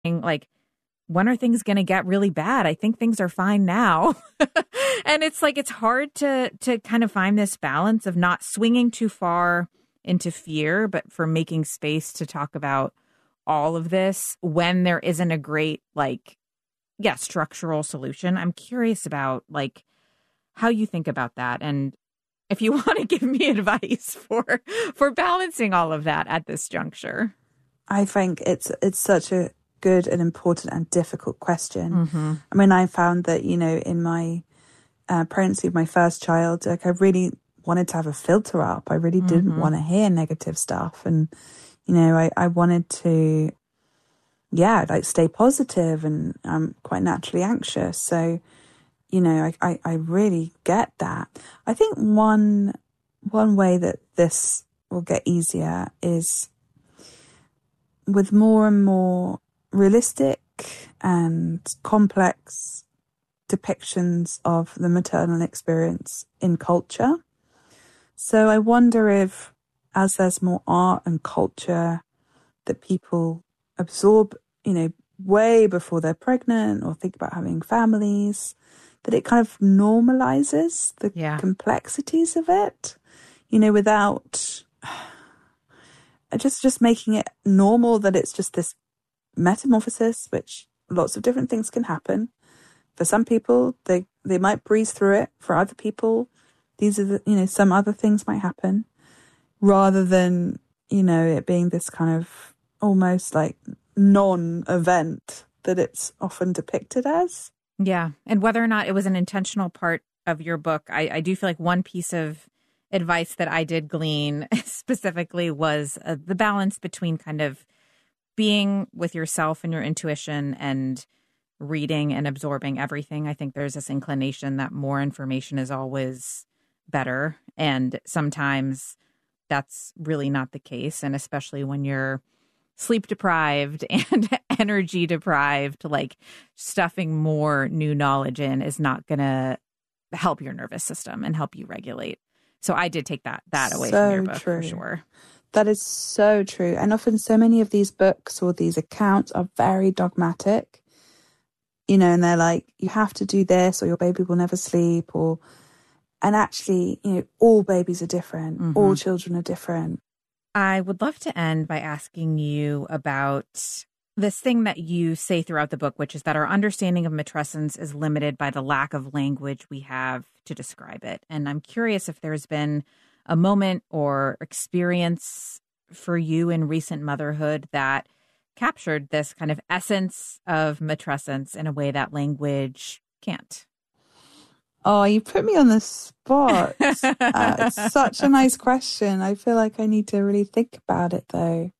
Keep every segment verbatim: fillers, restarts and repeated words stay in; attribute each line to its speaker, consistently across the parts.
Speaker 1: like, when are things going to get really bad? I think things are fine now. And it's like, it's hard to to kind of find this balance of not swinging too far into fear, but for making space to talk about all of this when there isn't a great, like, yeah, structural solution. I'm curious about, like, how you think about that. And if you want to give me advice for for balancing all of that at this juncture.
Speaker 2: I think it's it's such a good and important and difficult question.
Speaker 1: Mm-hmm.
Speaker 2: I mean, I found that, you know, in my uh, pregnancy of my first child, like I really wanted to have a filter up. I really didn't
Speaker 1: Mm-hmm.
Speaker 2: want to hear negative stuff. And, you know, I, I wanted to, yeah, like stay positive, and I'm quite naturally anxious. So, you know, I, I, I really get that. I think one one way that this will get easier is with more and more realistic and complex depictions of the maternal experience in culture. So I wonder if, as there's more art and culture that people absorb, you know, way before they're pregnant or think about having families, that it kind of normalizes the
Speaker 1: Yeah.
Speaker 2: complexities of it, you know, without just just making it normal that it's just this metamorphosis, which lots of different things can happen. For some people, they they might breeze through it. For other people, these are the, you know, some other things might happen, rather than, you know, it being this kind of almost like non-event that it's often depicted as.
Speaker 1: Yeah. And whether or not it was an intentional part of your book, I, I do feel like one piece of advice that I did glean specifically was uh, the balance between kind of being with yourself and your intuition and reading and absorbing everything. I think there's this inclination that more information is always better. And sometimes that's really not the case. And especially when you're sleep deprived and energy deprived, like stuffing more new knowledge in is not going to help your nervous system and help you regulate. So I did take that that away
Speaker 2: So
Speaker 1: from your book
Speaker 2: true.
Speaker 1: for sure.
Speaker 2: That is so true. And often so many of these books or these accounts are very dogmatic, you know, and they're like, you have to do this or your baby will never sleep, or, and actually, you know, all babies are different.
Speaker 1: Mm-hmm.
Speaker 2: All children are different.
Speaker 1: I would love to end by asking you about this thing that you say throughout the book, which is that our understanding of matrescence is limited by the lack of language we have to describe it. And I'm curious if there's been a moment or experience for you in recent motherhood that captured this kind of essence of matrescence in a way that language can't.
Speaker 2: Oh, you put me on the spot. uh, it's such a nice question. I feel like I need to really think about it, though.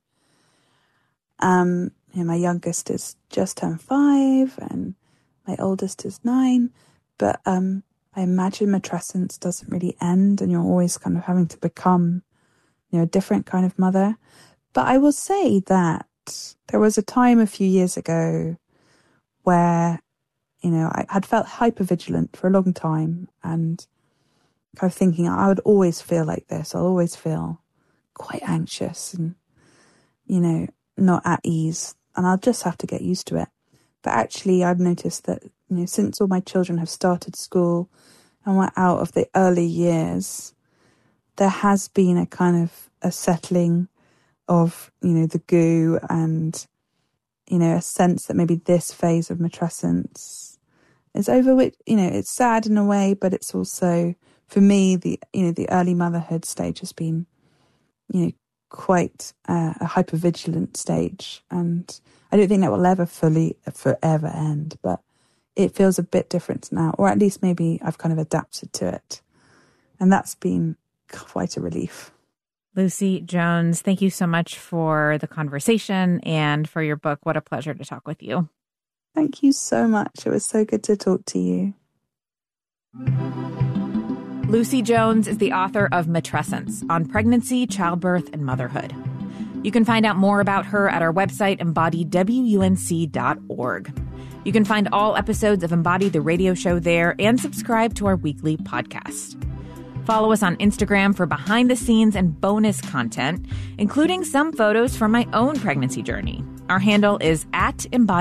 Speaker 2: Um, you know, my youngest is just turned five, and my oldest is nine. But um, I imagine matrescence doesn't really end, and you're always kind of having to become, you know, a different kind of mother. But I will say that there was a time a few years ago where, you know, I had felt hypervigilant for a long time, and kind of thinking I would always feel like this. I'll always feel quite anxious and, you know, not at ease, and I'll just have to get used to it. But actually, I've noticed that, you know, since all my children have started school and we're out of the early years, there has been a kind of a settling of, you know, the goo and, you know, a sense that maybe this phase of matrescence is over, which, you know, it's sad in a way, but it's also, for me, the, you know, the early motherhood stage has been, you know, quite uh, a hypervigilant stage. And I don't think that will ever fully, forever end, but it feels a bit different now, or at least maybe I've kind of adapted to it. And that's been quite a relief.
Speaker 1: Lucy Jones, thank you so much for the conversation and for your book. What a pleasure to talk with you.
Speaker 2: Thank you so much. It was so good to talk to you.
Speaker 1: Lucy Jones is the author of Matrescence on pregnancy, childbirth, and motherhood. You can find out more about her at our website, embody w u n c dot org. You can find all episodes of Embody the radio show there and subscribe to our weekly podcast. Follow us on Instagram for behind the scenes and bonus content, including some photos from my own pregnancy journey. Our handle is at Embodied